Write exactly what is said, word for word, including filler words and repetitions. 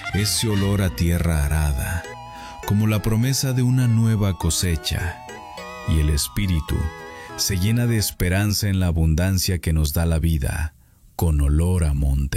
ese olor a tierra arada, como la promesa de una nueva cosecha, y el espíritu se llena de esperanza en la abundancia que nos da la vida, con olor a monte.